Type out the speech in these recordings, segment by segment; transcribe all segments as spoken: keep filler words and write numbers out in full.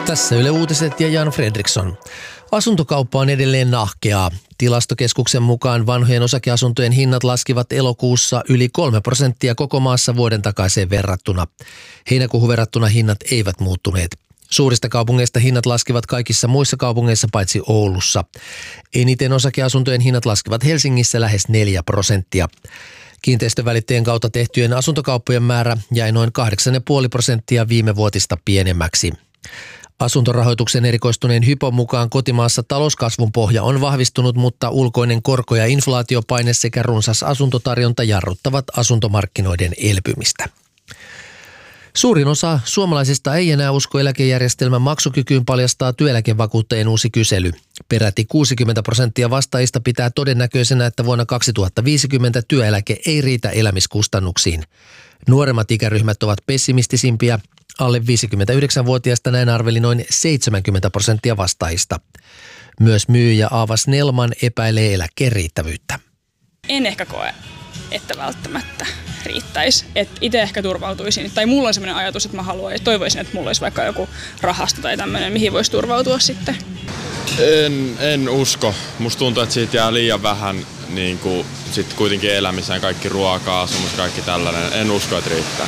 Tässä Yle Uutiset ja Jan Fredriksson. Asuntokauppa on edelleen nahkeaa. Tilastokeskuksen mukaan vanhojen osakeasuntojen hinnat laskivat elokuussa yli kolme prosenttia koko maassa vuoden takaiseen verrattuna. Heinäkuuhun verrattuna hinnat eivät muuttuneet. Suurista kaupungeista hinnat laskivat kaikissa muissa kaupungeissa paitsi Oulussa. Eniten osakeasuntojen hinnat laskivat Helsingissä lähes neljä prosenttia. Kiinteistövälittäjien kautta tehtyjen asuntokauppojen määrä jäi noin kahdeksan pilkku viisi prosenttia viime vuotista pienemmäksi. Asuntorahoituksen erikoistuneen Hypon mukaan kotimaassa talouskasvun pohja on vahvistunut, mutta ulkoinen korko- ja inflaatiopaine sekä runsas asuntotarjonta jarruttavat asuntomarkkinoiden elpymistä. Suurin osa suomalaisista ei enää usko eläkejärjestelmän maksukykyyn, paljastaa työeläkevakuuttajien uusi kysely. Peräti kuusikymmentä prosenttia vastaajista pitää todennäköisenä, että vuonna kaksituhattaviisikymmentä työeläke ei riitä elämiskustannuksiin. Nuoremmat ikäryhmät ovat pessimistisimpiä. Alle viisikymmentäyhdeksänvuotiaista näin arveli noin seitsemänkymmentä prosenttia vastaajista. Myös myyjä Aava Snellman epäilee eläkkeen riittävyyttä. En ehkä koe, että välttämättä riittäisi. Itse ehkä turvautuisin, tai mulla on sellainen ajatus, että mä haluan, että toivoisin, että mulla olisi vaikka joku rahasto tai tämmöinen, mihin voisi turvautua sitten. En, en usko. Musta tuntuu, että siitä jää liian vähän niin kuin, sit kuitenkin elämiseen, kaikki ruokaa, asumus, kaikki tällainen. En usko, että riittää.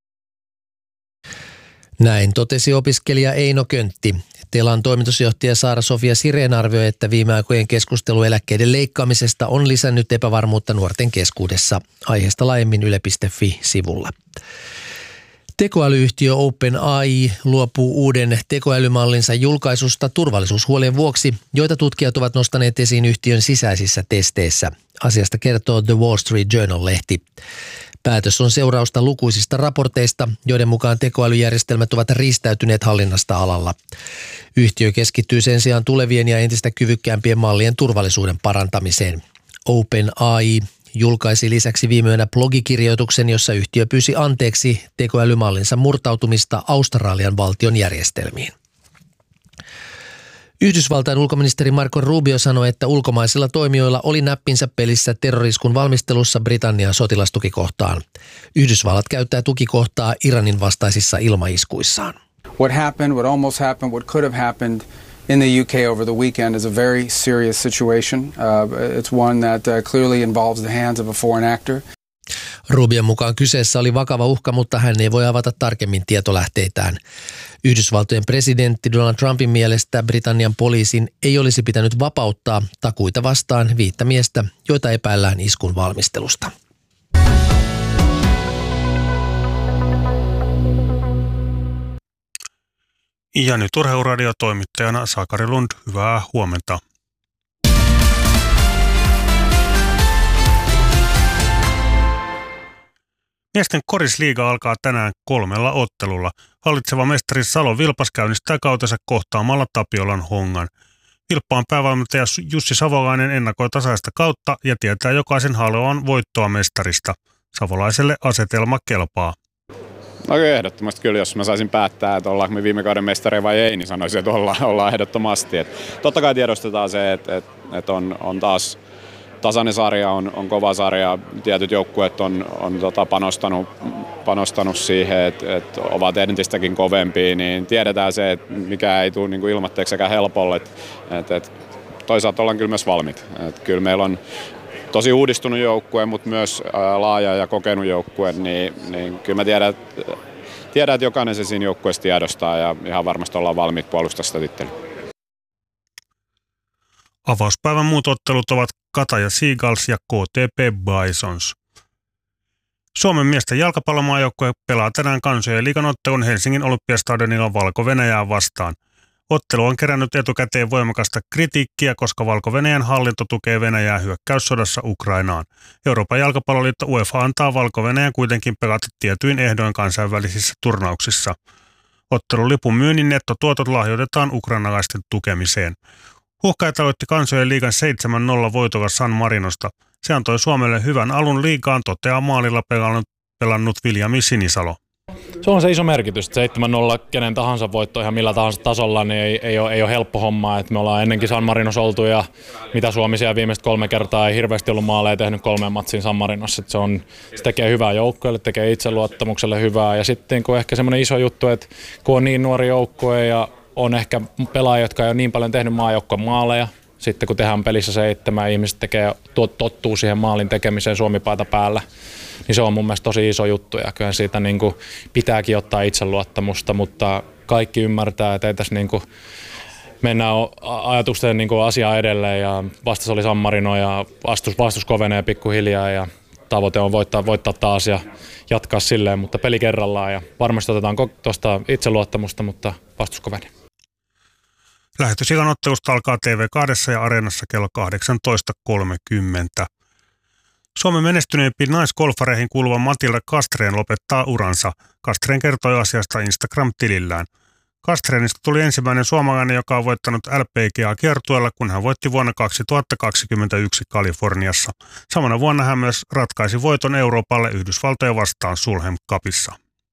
Näin totesi opiskelija Eino Köntti. Telan toimitusjohtaja Saara-Sofia Sireen arvioi, että viime aikojen keskustelu eläkkeiden leikkaamisesta on lisännyt epävarmuutta nuorten keskuudessa. Aiheesta laajemmin yle piste fi-sivulla. Tekoälyyhtiö OpenAI luopuu uuden tekoälymallinsa julkaisusta turvallisuushuolien vuoksi, joita tutkijat ovat nostaneet esiin yhtiön sisäisissä testeissä. Asiasta kertoo The Wall Street Journal-lehti. Päätös on seurausta lukuisista raporteista, joiden mukaan tekoälyjärjestelmät ovat riistäytyneet hallinnasta alalla. Yhtiö keskittyy sen sijaan tulevien ja entistä kyvykkäämpien mallien turvallisuuden parantamiseen. OpenAI julkaisi lisäksi viime yönä blogikirjoituksen, jossa yhtiö pyysi anteeksi tekoälymallinsa murtautumista Australian valtion järjestelmiin. Yhdysvaltain ulkoministeri Marco Rubio sanoi, että ulkomaisilla toimijoilla oli näppinsä pelissä terroriskun valmistelussa Britannian sotilastukikohtaan. Yhdysvallat käyttää tukikohtaa Iranin vastaisissa ilmaiskuissaan. What happened, what almost happened, what could have happened in the U K over the weekend is a very serious situation. Uh, it's one that uh, clearly involves the hands of a foreign actor. Rubion mukaan kyseessä oli vakava uhka, mutta hän ei voi avata tarkemmin tietolähteitään. Yhdysvaltojen presidentti Donald Trumpin mielestä Britannian poliisin ei olisi pitänyt vapauttaa takuita vastaan viittä miestä, joita epäillään iskun valmistelusta. Ja nyt Urheiluradio-toimittajana Sakari Lund, hyvää huomenta. Miesten korisliiga alkaa tänään kolmella ottelulla. Hallitseva mestari Salon Vilpas käynnistää kautensa kohtaamalla Tapiolan Hongan. Vilppaan päävalmentaja Jussi Savolainen ennakoi tasaista kautta ja tietää jokaisen haluavan voittoa mestarista. Savolaiselle asetelma kelpaa. No ehdottomasti kyllä, jos mä saisin päättää, että ollaanko me viime kauden mestareja vai ei, niin sanoisin, että ollaan, ollaan ehdottomasti. Et totta kai tiedostetaan se, että, että, että on, on taas tasainen sarja, on, on kova sarja. Tietyt joukkueet on, on tota panostanut, panostanut siihen, että, että ovat entistäkin kovempia, niin tiedetään se, että mikä ei tule niin ilmatteeksi sekä helpolle. Että, että toisaalta ollaan kyllä myös valmiit. Että kyllä meillä on tosi uudistunut joukkue, mutta myös laaja ja kokenut joukkue, niin, niin kyllä mä tiedän, että, tiedän, että jokainen se siinä joukkueessa tiedostaa ja ihan varmasti ollaan valmiit puolustaa sitä titteliä. Avauspäivän muut ottelut ovat Kataja Seagulls ja K T P Bisons. Suomen miesten jalkapallomaajoukkue pelaa tänään kansojen liigan ottelun Helsingin Olympiastadionilla Valko-Venäjää vastaan. Ottelu on kerännyt etukäteen voimakasta kritiikkiä, koska Valko-Venäjän hallinto tukee Venäjää hyökkäyssodassa Ukrainaan. Euroopan jalkapalloliitto UEFA antaa Valko-Venäjän kuitenkin pelata tietyin ehdoin kansainvälisissä turnauksissa. Ottelun lipun myynnin nettotuotot lahjoitetaan ukrainalaisten tukemiseen. Huuhkajat aloitti kansojen liigan seitsemän nolla voitolla San Marinosta. Se antoi Suomelle hyvän alun liigaan, toteaa maalilla pelannut, pelannut Viljami Sinisalo. Se on se iso merkitys. seitsemän nolla kenen tahansa voitto ihan millä tahansa tasolla niin ei, ei, ole, ei ole helppo homma. Et me ollaan ennenkin San Marinos oltu ja mitä Suomi siellä viimeiset kolme kertaa ei hirveästi ollut maaleja tehnyt kolmeen matsiin San Marinossa. Se, on, se tekee hyvää joukkueelle, tekee itseluottamukselle hyvää ja sitten kun ehkä semmoinen iso juttu, että kun on niin nuori joukkue ja on ehkä pelaajia, jotka ei ole niin paljon tehnyt maajoukkoon maaleja. Sitten kun tehdään pelissä seitsemän, ihmiset tekee, tottuu siihen maalin tekemiseen Suomi-paita päällä, niin se on mun mielestä tosi iso juttu ja kyllä siitä niin kuin pitääkin ottaa itseluottamusta, mutta kaikki ymmärtää, että ei tässä niin kuin mennään ajatusten niin kuin asiaa edelleen ja vastas oli San Marino ja vastus, vastus kovenee pikkuhiljaa ja tavoite on voittaa, voittaa taas ja jatkaa silleen, mutta peli kerrallaan ja varmasti otetaan tuosta itseluottamusta, mutta vastus kovenee. Lähetys Illan ottelusta alkaa T V kaksi ja Areenassa kello kahdeksantoista kolmekymmentä. Suomen menestyneimpiin naisgolfareihin kuuluva Matilda Castrén lopettaa uransa. Castrén kertoi asiasta Instagram-tilillään. Castreenista tuli ensimmäinen suomalainen, joka on voittanut L P G A-kiertueella, kun hän voitti vuonna kaksituhattakaksikymmentäyksi Kaliforniassa. Samana vuonna hän myös ratkaisi voiton Euroopalle Yhdysvaltoja vastaan Sulhem Cupissa.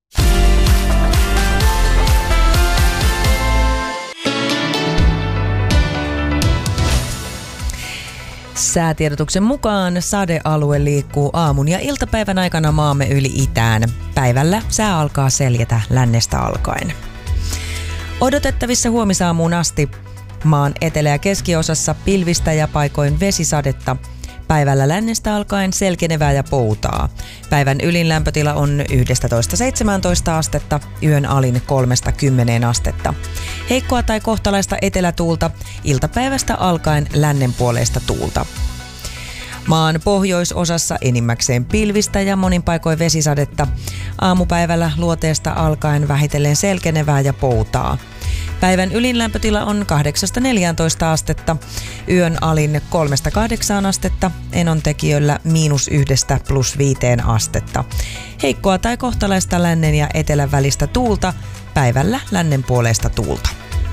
Säätiedotuksen mukaan sadealue liikkuu aamun ja iltapäivän aikana maamme yli itään. Päivällä sää alkaa seljetä lännestä alkaen. Odotettavissa huomisaamuun asti maan etelä- ja keskiosassa pilvistä ja paikoin vesisadetta. Päivällä lännestä alkaen selkenevää ja poutaa. Päivän ylin lämpötila on yksitoista seitsemäntoista astetta, yön alin kolmesta kymmeneen astetta. Heikkoa tai kohtalaista etelätuulta, iltapäivästä alkaen lännenpuoleista tuulta. Maan pohjoisosassa enimmäkseen pilvistä ja monin paikoin vesisadetta. Aamupäivällä luoteesta alkaen vähitellen selkenevää ja poutaa. Päivän ylin lämpötila on kahdeksasta neljääntoista astetta, yön alin kolmesta kahdeksaan astetta, enontekijöllä miinus yhdestä plus viiteen astetta. Heikkoa tai kohtalaista lännen ja etelän välistä tuulta, päivällä lännenpuoleista tuulta.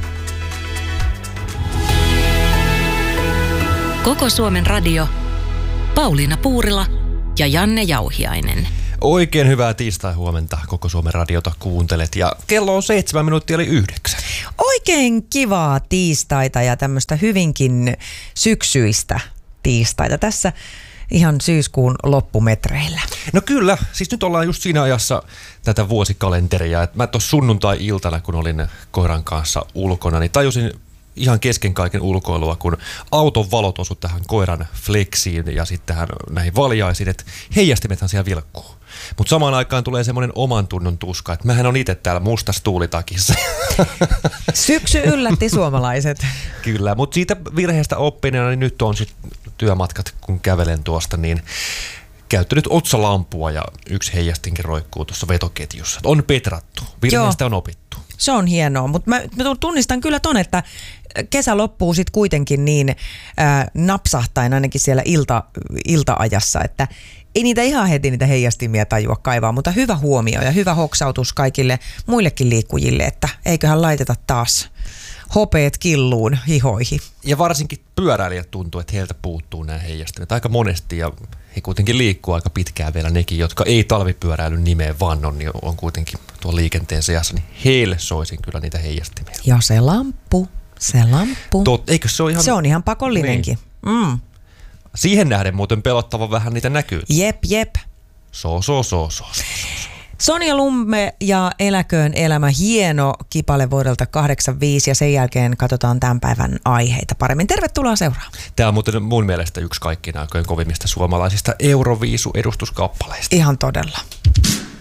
Koko Suomen radio. Pauliina Puurila ja Janne Jauhiainen. Oikein hyvää tiistai-huomenta. Koko Suomen radiota kuuntelet ja kello on seitsemän minuuttia eli yhdeksän. Oikein kivaa tiistaita ja tämmöistä hyvinkin syksyistä tiistaita tässä ihan syyskuun loppumetreillä. No kyllä, siis nyt ollaan just siinä ajassa tätä vuosikalenteria. Et mä tuossa sunnuntai-iltana, kun olin koiran kanssa ulkona, niin tajusin ihan kesken kaiken ulkoilua, kun auton valot osu tähän koiran fleksiin ja sitten tähän näihin valjaisiin, että heijastimethan siellä vilkkuu. Mutta samaan aikaan tulee semmoinen oman tunnon tuska, että mähän on itse täällä mustassa tuulitakissa. Syksy yllätti suomalaiset. Kyllä, mutta siitä virheestä oppineena, niin nyt on sitten työmatkat, kun kävelen tuosta, niin käyttänyt otsalampua ja yksi heijastinkin roikkuu tuossa vetoketjussa. On petrattu, virheestä on opittu. Se on hienoa, mutta mä, mä tunnistan kyllä ton, että kesä loppuu sitten kuitenkin niin ää, napsahtain ainakin siellä ilta, ilta-ajassa, että ei niitä ihan heti niitä heijastimia tajua kaivaa, mutta hyvä huomio ja hyvä hoksautus kaikille muillekin liikkujille, että eiköhän laiteta taas hopeet killuun hihoihin. Ja varsinkin pyöräilijät tuntuu, että heiltä puuttuu nämä heijastimet aika monesti ja he kuitenkin liikkuu aika pitkään vielä nekin, jotka ei talvipyöräilyn nimeen vannon, niin on kuitenkin tuon liikenteen seassa, niin heille soisin kyllä niitä heijastimia. Ja se lamppu, se lamppu. Tot, eikö se ole ihan... Se on ihan pakollinenkin. Niin. Mm. Siihen nähden muuten pelottava vähän niitä näkyy. Jep, jep. So, so, so, so, so. Sonja Lumme ja Eläköön elämä, hieno kipale vuodelta kahdeksankymmentäviisi ja sen jälkeen katsotaan tämän päivän aiheita paremmin. Tervetuloa seuraan. Tämä on muuten mun mielestä yksi kaikkien aikojen kovimmista suomalaisista Euroviisu-edustuskappaleista. Ihan todella.